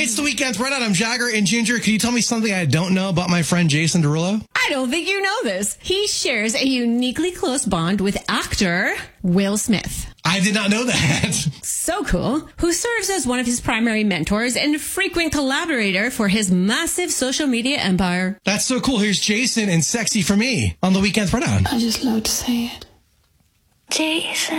It's the Weekend Throwdown. I'm Jagger and Ginger. Can you tell me something I don't know about my friend Jason Derulo? I don't think you know this. He shares a uniquely close bond with actor Will Smith. I did not know that. So cool. Who serves as one of his primary mentors and frequent collaborator for his massive social media empire. That's so cool. Here's Jason and Sexy for Me on the Weekend Throwdown. I just love to say it. Jason.